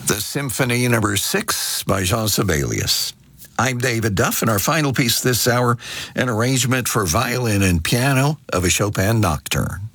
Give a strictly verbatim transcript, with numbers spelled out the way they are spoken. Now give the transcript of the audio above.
the Symphony Number Six by Jean Sibelius. I'm David Duff, and our final piece this hour, an arrangement for violin and piano of a Chopin nocturne.